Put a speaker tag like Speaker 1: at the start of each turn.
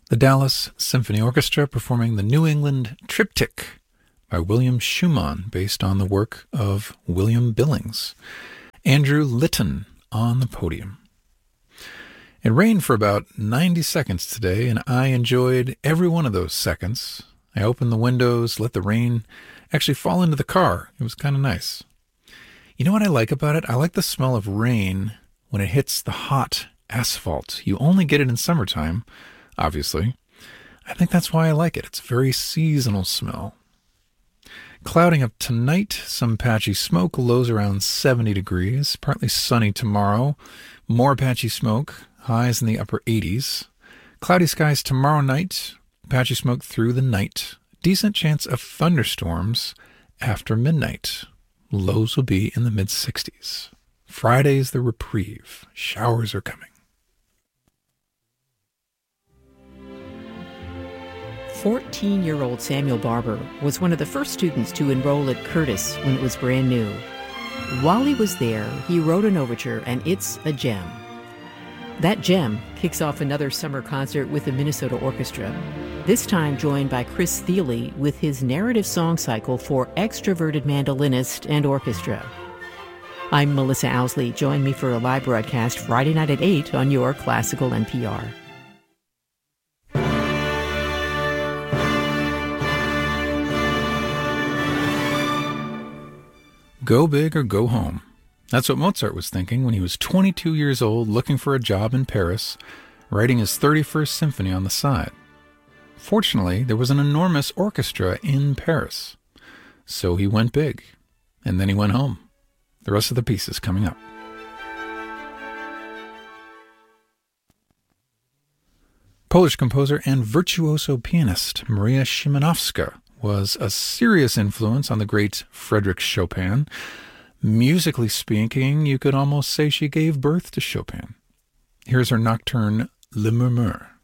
Speaker 1: The Dallas Symphony Orchestra performing the New England Triptych by William Schumann, based on the work of William Billings. Andrew Litton on the podium. It rained for about 90 seconds today, and I enjoyed every one of those seconds. I opened the windows, let the rain actually fall into the car. It was kind of nice. You know what I like about it? I like the smell of rain when it hits the hot asphalt. You only get it in summertime, obviously. I think that's why I like it. It's a very seasonal smell. Clouding up tonight, some patchy smoke, lows around 70 degrees, partly sunny tomorrow, more patchy smoke, highs in the upper 80s. Cloudy skies tomorrow night, patchy smoke through the night, decent chance of thunderstorms after midnight. Lows will be in the mid-60s. Friday's the reprieve. Showers are coming.
Speaker 2: 14-year-old Samuel Barber was one of the first students to enroll at Curtis when it was brand new. While he was there, he wrote an overture, and it's a gem. That gem kicks off another summer concert with the Minnesota Orchestra, this time joined by Chris Thile with his narrative song cycle for extroverted mandolinist and orchestra. I'm Melissa Owsley. Join me for a live broadcast Friday night at 8 on your Classical NPR.
Speaker 1: Go big or go home. That's what Mozart was thinking when he was 22 years old, looking for a job in Paris, writing his 31st symphony on the side. Fortunately, there was an enormous orchestra in Paris. So he went big, and then he went home. The rest of the piece is coming up. Polish composer and virtuoso pianist Maria Szymanowska was a serious influence on the great Frédéric Chopin. Musically speaking, you could almost say she gave birth to Chopin. Here's her nocturne, Le Murmure.